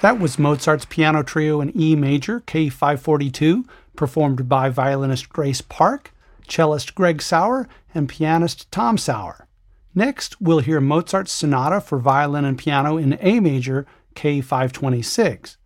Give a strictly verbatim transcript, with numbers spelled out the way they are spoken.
That was Mozart's Piano Trio in E major, K five forty-two, performed by violinist Grace Park, cellist Greg Sauer, and pianist Tom Sauer. Next, we'll hear Mozart's Sonata for violin and piano in A major, K five twenty-six.